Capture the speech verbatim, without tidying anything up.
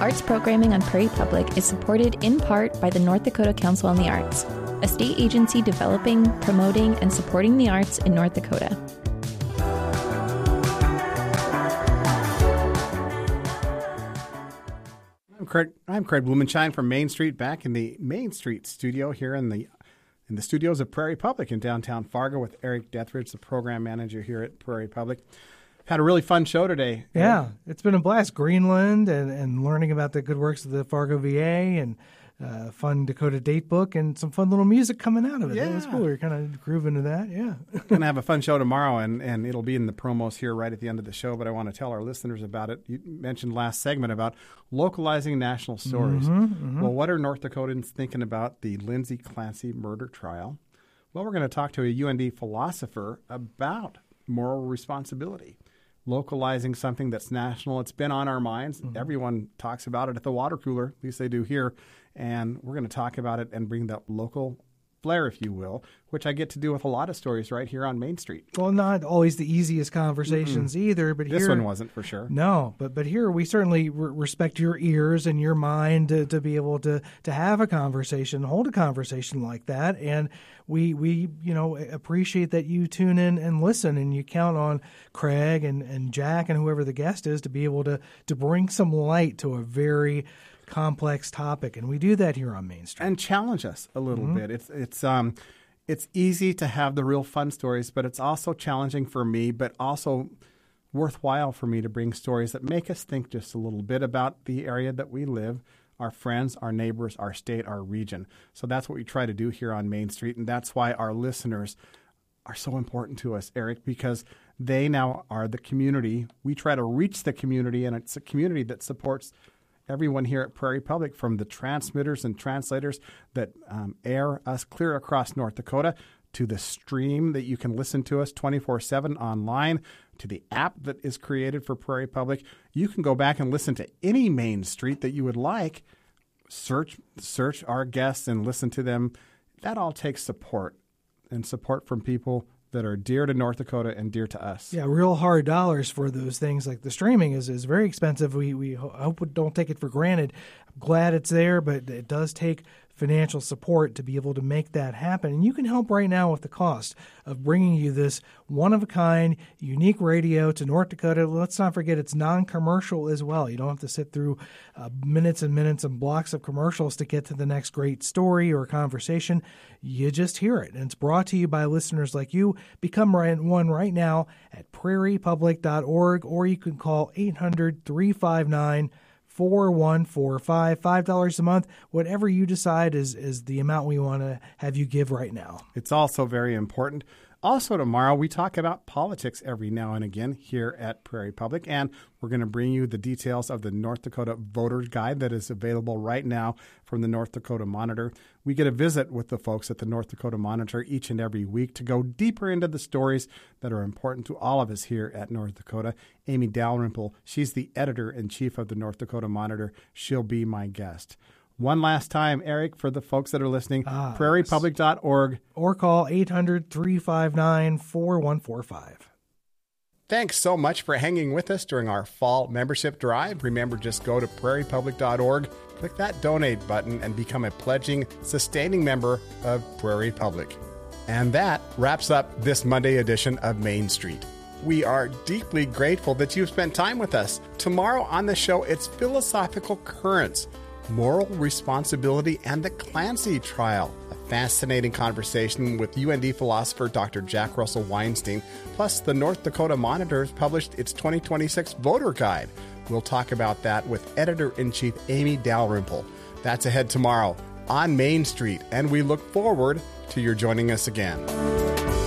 arts programming on Prairie Public is supported in part by the North Dakota Council on the Arts, a state agency developing, promoting, and supporting the arts in North Dakota. I'm Craig, I'm Craig Blumenshine from Main Street, back in the Main Street studio here in the in the studios of Prairie Public in downtown Fargo with Eric Dethridge, the program manager here at Prairie Public. Had a really fun show today. Yeah, it's been a blast. Greenland and, and learning about the good works of the Fargo V A and uh, fun Dakota date book and some fun little music coming out of it. Yeah. That was cool. We were kind of grooving to that. Yeah. Going to have a fun show tomorrow, and, and it'll be in the promos here right at the end of the show, but I want to tell our listeners about it. You mentioned last segment about localizing national stories. Mm-hmm, mm-hmm. Well, what are North Dakotans thinking about the Lindsay Clancy murder trial? Well, we're going to talk to a U N D philosopher about moral responsibility. Localizing something that's national. It's been on our minds. Mm-hmm. Everyone talks about it at the water cooler, at least they do here. And we're going to talk about it and bring that local flair, if you will, which I get to do with a lot of stories right here on Main Street. Well, not always the easiest conversations Mm-mm. either. But this here, one wasn't for sure. No, but but here we certainly re- respect your ears and your mind to, to be able to to have a conversation, hold a conversation like that. And we we you know appreciate that you tune in and listen, and you count on Craig and, and Jack and whoever the guest is to be able to to bring some light to a very complex topic, and we do that here on Main Street. And challenge us a little mm-hmm. bit. It's it's um it's easy to have the real fun stories, but it's also challenging for me, but also worthwhile for me to bring stories that make us think just a little bit about the area that we live, our friends, our neighbors, our state, our region. So that's what we try to do here on Main Street, and that's why our listeners are so important to us, Eric, because they now are the community. We try to reach the community, and it's a community that supports everyone here at Prairie Public, from the transmitters and translators that um, air us clear across North Dakota, to the stream that you can listen to us twenty-four seven online, to the app that is created for Prairie Public. You can go back and listen to any Main Street that you would like. Search, search our guests and listen to them. That all takes support, and support from people that are dear to North Dakota and dear to us. Yeah, real hard dollars for those things. Like the streaming is, is very expensive. We we hope we don't take it for granted. I'm glad it's there, but it does take financial support to be able to make that happen. And you can help right now with the cost of bringing you this one-of-a-kind, unique radio to North Dakota. Let's not forget it's non-commercial as well. You don't have to sit through uh, minutes and minutes and blocks of commercials to get to the next great story or conversation. You just hear it. And it's brought to you by listeners like you. Become one right now at prairie public dot org, or you can call eight hundred, three five nine, four one four five, five dollars a month. Whatever you decide is, is the amount we want to have you give right now. It's also very important. Also tomorrow, we talk about politics every now and again here at Prairie Public, and we're going to bring you the details of the North Dakota Voter Guide that is available right now from the North Dakota Monitor. We get a visit with the folks at the North Dakota Monitor each and every week to go deeper into the stories that are important to all of us here at North Dakota. Amy Dalrymple, she's the editor-in-chief of the North Dakota Monitor. She'll be my guest. One last time, Eric, for the folks that are listening, ah, prairie public dot org. Or call eight hundred, three five nine, four one four five. Thanks so much for hanging with us during our fall membership drive. Remember, just go to prairie public dot org, click that donate button, and become a pledging, sustaining member of Prairie Public. And that wraps up this Monday edition of Main Street. We are deeply grateful that you've spent time with us. Tomorrow on the show, it's Philosophical Currents, Moral Responsibility, and the Clancy Trial. A fascinating conversation with U N D philosopher Doctor Jack Russell Weinstein. Plus, the North Dakota Monitor has published its twenty twenty-six Voter Guide. We'll talk about that with Editor-in-Chief Amy Dalrymple. That's ahead tomorrow on Main Street, and we look forward to your joining us again.